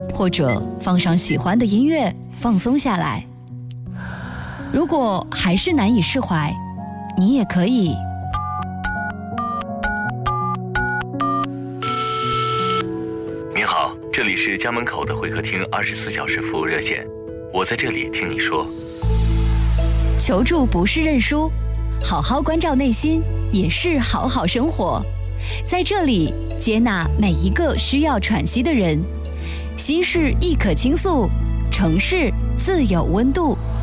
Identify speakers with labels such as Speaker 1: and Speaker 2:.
Speaker 1: 或者放上喜欢的音乐，放松下来。如果还是难以释怀，你也可以。
Speaker 2: 您好，这里是家门口的会客厅24小时服务热线，我在这里听你说。
Speaker 1: 求助不是认输，好好关照内心也是好好生活。在这里接纳每一个需要喘息的人，心事亦可倾诉，城市自有温度。